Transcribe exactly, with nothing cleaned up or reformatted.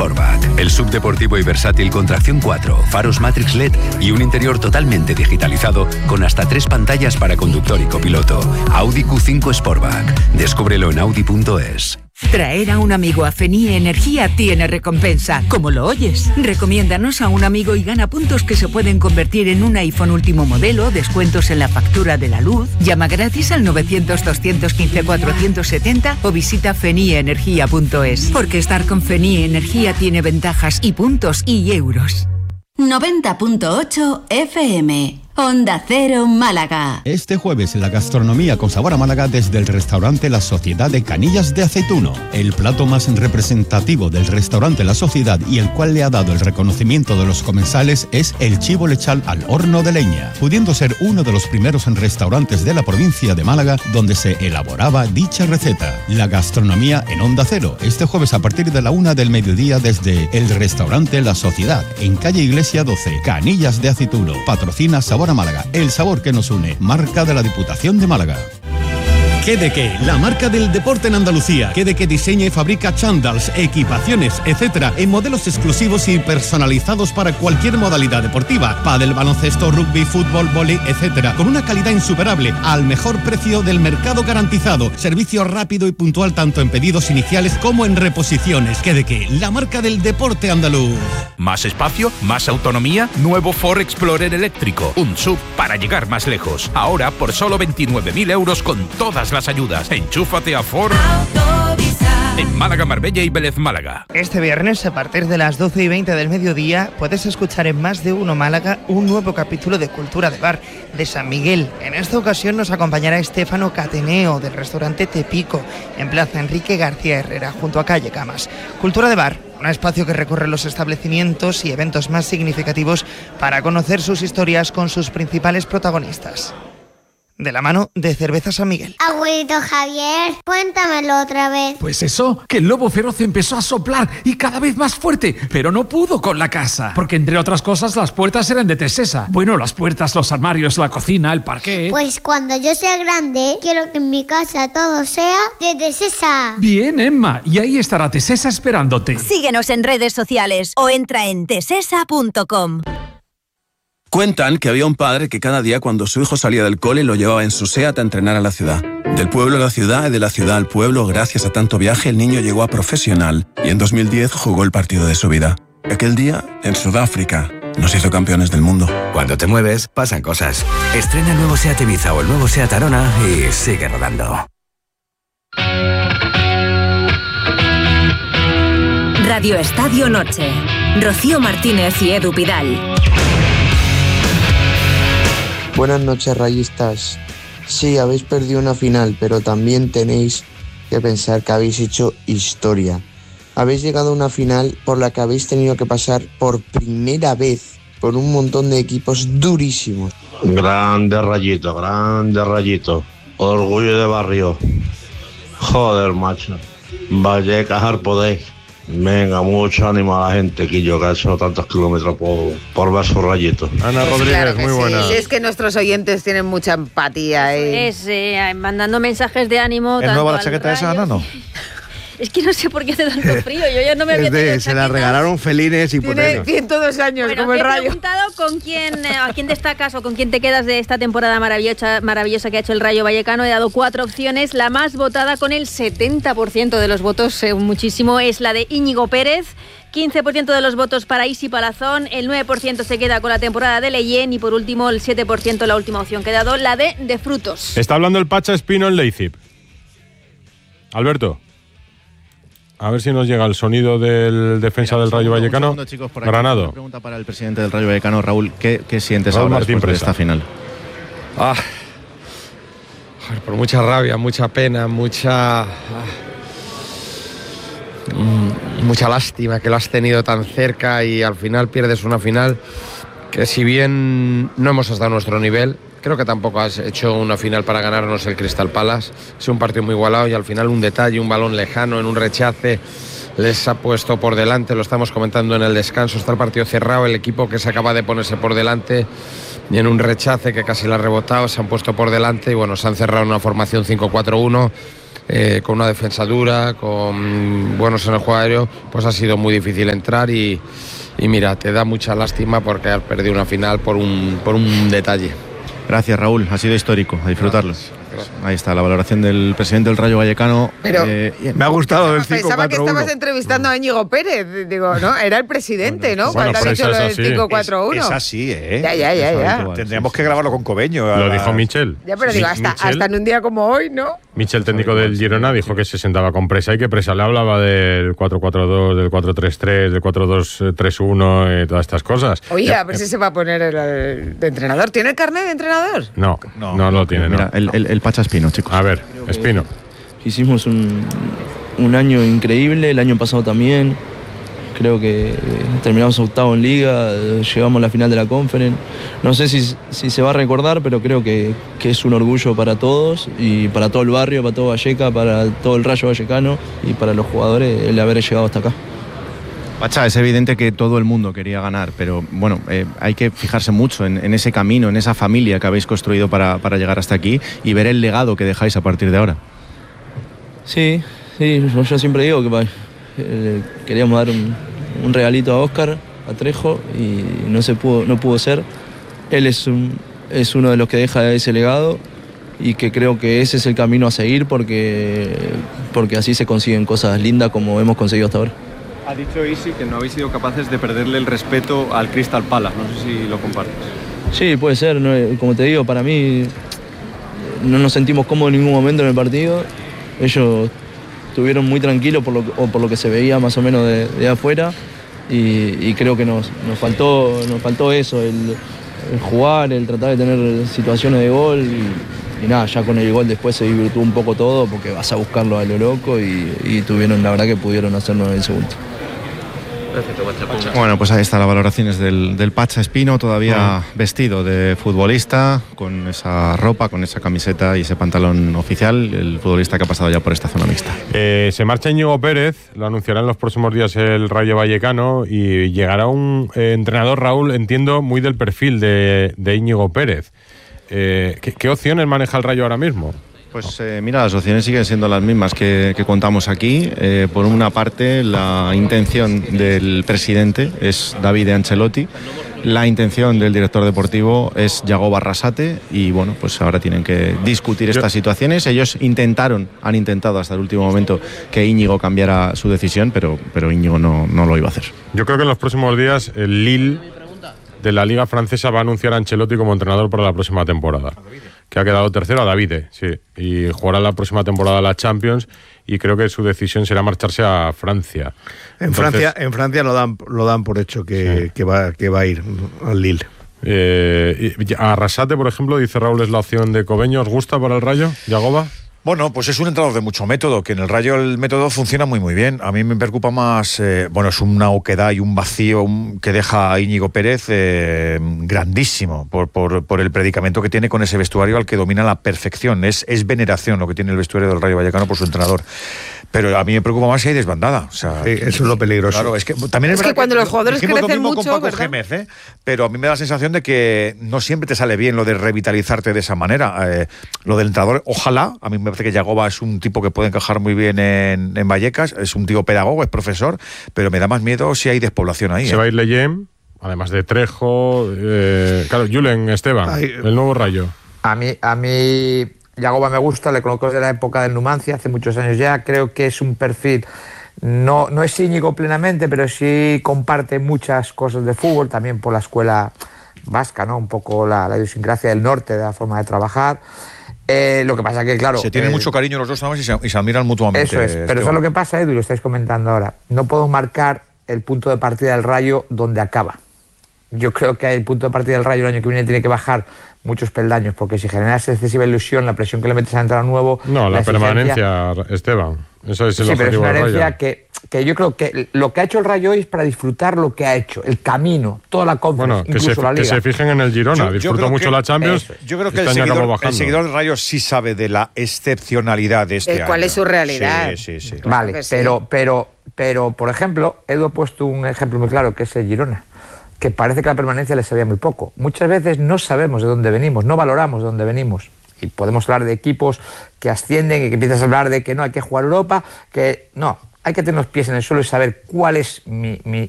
Sportback. El subdeportivo y versátil con tracción cuatro, faros Matrix L E D y un interior totalmente digitalizado con hasta tres pantallas para conductor y copiloto. Audi Q cinco Sportback. Descúbrelo en audi punto es. Traer a un amigo a Fenie Energía tiene recompensa, como lo oyes. Recomiéndanos a un amigo y gana puntos que se pueden convertir en un iPhone último modelo, descuentos en la factura de la luz. Llama gratis al novecientos, doscientos quince, cuatrocientos setenta o visita fenie energía punto es. Porque estar con Fenie Energía tiene ventajas y puntos y euros. noventa punto ocho F M. Onda Cero Málaga. Este jueves la gastronomía con sabor a Málaga desde el restaurante La Sociedad de Canillas de Aceituno. El plato más representativo del restaurante La Sociedad y el cual le ha dado el reconocimiento de los comensales es el chivo lechal al horno de leña, pudiendo ser uno de los primeros restaurantes de la provincia de Málaga donde se elaboraba dicha receta. La gastronomía en Onda Cero, este jueves a partir de la una del mediodía desde el restaurante La Sociedad, en calle Iglesia doce, Canillas de Aceituno. Patrocina Sabor a Málaga, el sabor que nos une, marca de la Diputación de Málaga. ¿Qué de qué? La marca del deporte en Andalucía. ¿Qué de qué diseña y fabrica chándals, equipaciones, etcétera, en modelos exclusivos y personalizados para cualquier modalidad deportiva? Pádel, baloncesto, rugby, fútbol, vóley, etcétera, con una calidad insuperable, al mejor precio del mercado garantizado. Servicio rápido y puntual tanto en pedidos iniciales como en reposiciones. ¿Qué de qué? La marca del deporte andaluz. Más espacio, más autonomía, nuevo Ford Explorer eléctrico, un S U V para llegar más lejos. Ahora por solo veintinueve mil euros con todas las ayudas. Enchúfate a Ford en Málaga, Marbella y Vélez Málaga. Este viernes, a partir de las doce y veinte del mediodía, puedes escuchar en Más de Uno Málaga un nuevo capítulo de Cultura de Bar de San Miguel. En esta ocasión nos acompañará Estefano Cateneo del restaurante Tepico en Plaza Enrique García Herrera, junto a Calle Camas. Cultura de Bar, un espacio que recorre los establecimientos y eventos más significativos para conocer sus historias con sus principales protagonistas. De la mano de Cerveza San Miguel. Abuelito Javier, cuéntamelo otra vez. Pues eso, que el lobo feroz empezó a soplar y cada vez más fuerte, pero no pudo con la casa, porque entre otras cosas las puertas eran de Tesesa. Bueno, las puertas, los armarios, la cocina, el parquet. Pues cuando yo sea grande, quiero que en mi casa todo sea de Tesesa. Bien, Emma, y ahí estará Tesesa esperándote. Síguenos en redes sociales o entra en tesesa punto com. Cuentan que había un padre que cada día cuando su hijo salía del cole lo llevaba en su SEAT a entrenar a la ciudad. Del pueblo a la ciudad y de la ciudad al pueblo, gracias a tanto viaje, el niño llegó a profesional y en dos mil diez jugó el partido de su vida. Aquel día, en Sudáfrica, nos hizo campeones del mundo. Cuando te mueves, pasan cosas. Estrena el nuevo SEAT Ibiza o el nuevo SEAT Arona y sigue rodando. Radio Estadio Noche. Rocío Martínez y Edu Pidal. Buenas noches, rayistas. Sí, habéis perdido una final, pero también tenéis que pensar que habéis hecho historia. Habéis llegado a una final por la que habéis tenido que pasar por primera vez por un montón de equipos durísimos. Grande Rayito, grande Rayito. Orgullo de barrio. Joder, macho. Vallecas al poder. Venga, mucho ánimo a la gente que yo que ha hecho tantos kilómetros por, por ver su Rayito. Ana Rodríguez, claro muy sí. buena. Sí, es que nuestros oyentes tienen mucha empatía. ¿eh? Es, eh, mandando mensajes de ánimo. ¿Es nueva la chaqueta esa, Ana? No. Es que no sé por qué hace tanto frío. Yo ya no me había es de, tenido Se la regalaron felines y Tiene poteros. ciento dos años, bueno, como el te he Rayo. preguntado con quién, eh, a quién destacas o con quién te quedas de esta temporada maravillosa, maravillosa que ha hecho el Rayo Vallecano. He dado cuatro opciones. La más votada con el setenta por ciento de los votos, eh, muchísimo, es la de Íñigo Pérez. quince por ciento de los votos para Isi Palazón, el nueve por ciento se queda con la temporada de Leyen y por último el siete por ciento la última opción que he dado, la de De Frutos. Está hablando el Pacha Espino en Leipzig. Alberto. A ver si nos llega el sonido del defensa Mira, del Rayo segundo, Vallecano. Segundo, chicos, por Granado. Una pregunta para el presidente del Rayo Vallecano, Raúl. ¿Qué, qué sientes Raúl ahora Martín después Presa. de esta final? Ah, joder, por mucha rabia, mucha pena, mucha... Ah, mucha lástima que lo has tenido tan cerca y al final pierdes una final que si bien no hemos estado a nuestro nivel, creo que tampoco has hecho una final para ganarnos el Crystal Palace. Es un partido muy igualado y al final un detalle, un balón lejano en un rechace les ha puesto por delante, lo estamos comentando en el descanso, está el partido cerrado, el equipo que se acaba de ponerse por delante y en un rechace que casi la ha rebotado, se han puesto por delante y bueno, se han cerrado en una formación cinco cuatro uno. eh, con una defensa dura, con buenos en el juego aéreo, pues ha sido muy difícil entrar y, y mira, te da mucha lástima porque has perdido una final por un, por un detalle. Gracias, Raúl, ha sido histórico, a disfrutarlo. Gracias. Ahí está la valoración del presidente del Rayo Vallecano. Pero eh, me ha gustado el cinco Pensaba que cuatro uno. estabas entrevistando a Íñigo Pérez. Digo, no, era el presidente, ¿no? Bueno, Cuando has pero dicho esa lo es del así. cinco cuatro uno. Es, es así, ¿eh? Ya, ya, ya, ya. Tendríamos que grabarlo con Cobeño. Lo la... dijo Michel. Ya, pero digo, hasta, Michel, hasta en un día como hoy, ¿no? Michel, técnico del Girona, dijo que se sentaba con Presa y que Presa le hablaba del cuatro cuatro dos, del cuatro tres tres, del cuatro dos tres uno, eh, todas estas cosas. Oye, ya, a ver eh, si se va a poner el, el de entrenador. ¿Tiene el carnet de entrenador? No, no, no lo tiene. Mira, no. el, el, el Pacha Espino, chicos. A ver, Espino. Hicimos un, un año increíble, el año pasado también. Creo que terminamos octavo en Liga, llegamos a la final de la Conference. No sé si, si se va a recordar, pero creo que, que es un orgullo para todos y para todo el barrio, para todo Valleca, para todo el Rayo Vallecano y para los jugadores el haber llegado hasta acá. Pacha, es evidente que todo el mundo quería ganar, pero bueno, eh, hay que fijarse mucho en, en ese camino, en esa familia que habéis construido para, para llegar hasta aquí y ver el legado que dejáis a partir de ahora. Sí, sí, yo siempre digo que eh, queríamos dar un, un regalito a Óscar, a Trejo, y no se pudo, no pudo ser. Él es, un, es uno de los que deja ese legado y que creo que ese es el camino a seguir porque, porque así se consiguen cosas lindas como hemos conseguido hasta ahora. Ha dicho Isi que no habéis sido capaces de perderle el respeto al Crystal Palace, no sé si lo compartes. Sí, puede ser, no, como te digo, para mí no nos sentimos cómodos en ningún momento en el partido. Ellos estuvieron muy tranquilos por lo, o por lo que se veía más o menos de, de afuera y, y creo que nos, nos, faltó, nos faltó eso, el, el jugar, el tratar de tener situaciones de gol y, y nada, ya con el gol después se divirtió un poco todo porque vas a buscarlo a lo loco y, y tuvieron, la verdad que pudieron hacernos en el segundo. Bueno, pues ahí está las valoraciones del, del Pacha Espino, todavía mm. vestido de futbolista, con esa ropa, con esa camiseta y ese pantalón oficial, el futbolista que ha pasado ya por esta zona mixta. Eh, se marcha Íñigo Pérez, lo anunciará en los próximos días el Rayo Vallecano y llegará un eh, entrenador, Raúl, entiendo, muy del perfil de, de Íñigo Pérez. Eh, ¿qué, ¿Qué opciones maneja el Rayo ahora mismo? Pues eh, mira, las opciones siguen siendo las mismas que, que contamos aquí. Eh, por una parte, la intención del presidente es David Ancelotti, la intención del director deportivo es Yagoba Arrasate y bueno, pues ahora tienen que discutir estas situaciones. Ellos intentaron, han intentado hasta el último momento que Íñigo cambiara su decisión, pero, pero Íñigo no, no lo iba a hacer. Yo creo que en los próximos días el Lille de la Liga Francesa va a anunciar a Ancelotti como entrenador para la próxima temporada, que ha quedado tercero a Davide, sí, y jugará la próxima temporada la Champions y creo que su decisión será marcharse a Francia. En Entonces, Francia, en Francia lo dan, lo dan por hecho que, sí. que, va, que va a ir al Lille. Eh, a Arrasate, por ejemplo, dice Raúl, es la opción de Cobeño. ¿Os gusta para el Rayo, Yagoba? Bueno, pues es un entrenador de mucho método, que en el Rayo el método funciona muy muy bien. A mí me preocupa más, eh, bueno, es una oquedad y un vacío que deja a Íñigo Pérez eh, grandísimo por, por, por el predicamento que tiene con ese vestuario al que domina la perfección. Es, es veneración lo que tiene el vestuario del Rayo Vallecano por su entrenador. Pero a mí me preocupa más si hay desbandada. O sea, sí, eso es lo peligroso. Claro, es que también es, es que cuando que los jugadores crecen mucho, con Paco Gémez, ¿eh? Pero a mí me da la sensación de que no siempre te sale bien lo de revitalizarte de esa manera. Eh, lo del entrenador, ojalá, a mí me parece que Yagoba es un tipo que puede encajar muy bien en, en Vallecas, es un tío pedagogo, es profesor, pero me da más miedo si hay despoblación ahí. Se ¿eh? va a ir Leyen, además de Trejo, eh, claro, Julen Esteban, Ay, el nuevo Rayo. A mí, a mí Yagoba me gusta, le conozco desde la época del Numancia, hace muchos años ya, creo que es un perfil, no, no es Íñigo plenamente, pero sí comparte muchas cosas de fútbol, también por la escuela vasca, ¿no? Un poco la, la idiosincrasia del norte, de la forma de trabajar. Eh, lo que pasa que, claro... Se tienen eh, mucho cariño los dos además y se, y se admiran mutuamente. Eso es, pero eso es lo que pasa, Edu, y lo estáis comentando ahora. No puedo marcar el punto de partida del Rayo donde acaba. Yo creo que el punto de partida del Rayo el año que viene tiene que bajar muchos peldaños, porque si generas excesiva ilusión, la presión que le metes a entrar nuevo... No, la, la permanencia, Esteban. Eso es el sí, objetivo pero es una herencia del Rayo. Que, que yo creo que lo que ha hecho el Rayo hoy es para disfrutar lo que ha hecho, el camino, toda la Conference, bueno, que incluso se, la Liga. Que se fijen en el Girona, yo, disfrutó yo mucho que, la Champions. Eso, yo creo que este el seguidor, el seguidor del Rayo sí sabe de la excepcionalidad de este ¿Cuál año. ¿Cuál es su realidad? Sí, sí, sí. Vale, claro sí. pero, pero, pero, por ejemplo, Edu ha puesto un ejemplo muy claro, que es el Girona, que parece que la permanencia le sabía muy poco. Muchas veces no sabemos de dónde venimos, no valoramos de dónde venimos. y podemos hablar de equipos que ascienden y que empiezas a hablar de que no hay que jugar Europa, que no, hay que tener los pies en el suelo y saber cuál es mi, mi,